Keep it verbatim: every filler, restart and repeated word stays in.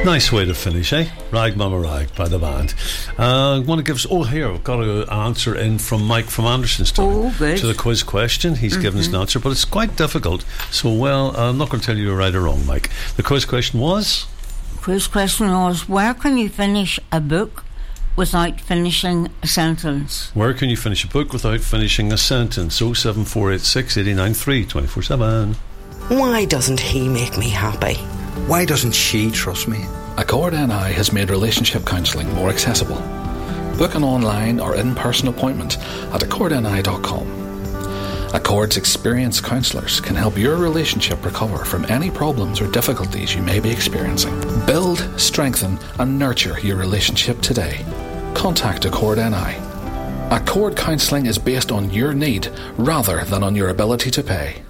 Nice way to finish, eh? Rag Mama Rag by the band. Uh, I want to give us... Oh, here, we've got an answer in from Mike from Andersonstown. Oh, good. To the quiz question. He's mm-hmm. given us an answer, but it's quite difficult. So, well, I'm not going to tell you right or wrong, Mike. The quiz question was? Quiz question was, where can you finish a book without finishing a sentence? Where can you finish a book without finishing a sentence? oh seven four eight six, eight nine three, two four seven. Why doesn't he make me happy? Why doesn't she trust me? Accord N I has made relationship counselling more accessible. Book an online or in-person appointment at accord n i dot com. Accord's experienced counsellors can help your relationship recover from any problems or difficulties you may be experiencing. Build, strengthen and nurture your relationship today. Contact Accord N I. Accord counselling is based on your need rather than on your ability to pay.